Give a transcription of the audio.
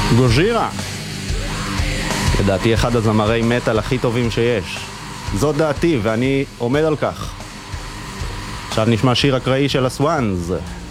גוז'ירה. לדעתי אחד הזמרי מטל הכי טובים שיש. זאת דעתי ואני עומד על כך. עכשיו נשמע שיר אקראי של הסוואנז.